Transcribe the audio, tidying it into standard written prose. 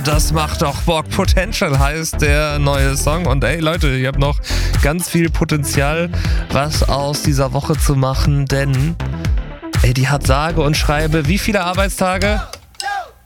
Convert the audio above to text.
Das macht doch Bock. Potential heißt der neue Song. Und ey Leute, ihr habt noch ganz viel Potenzial, was aus dieser Woche zu machen, denn ey, die hat sage und schreibe wie viele Arbeitstage?